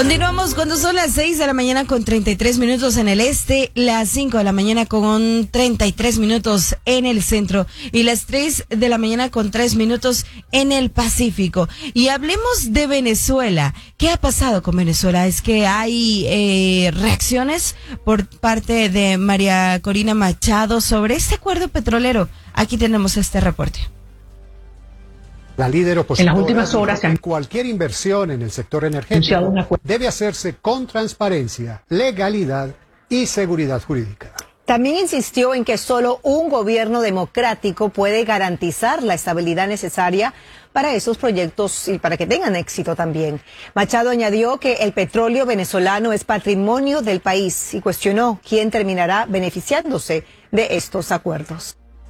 Continuamos cuando son las 6 de la mañana con 33 minutos en el este, las 5 de la mañana con 33 minutos en el centro y las 3 de la mañana con 3 minutos en el Pacífico. Y hablemos de Venezuela. ¿Qué ha pasado con Venezuela? Es que hay reacciones por parte de María Corina Machado sobre este acuerdo petrolero. Aquí tenemos este reporte. La líder opositora en las últimas horas dijo que cualquier inversión en el sector energético debe hacerse con transparencia, legalidad y seguridad jurídica. También insistió en que solo un gobierno democrático puede garantizar la estabilidad necesaria para esos proyectos y para que tengan éxito también. Machado añadió que el petróleo venezolano es patrimonio del país y cuestionó quién terminará beneficiándose de estos acuerdos.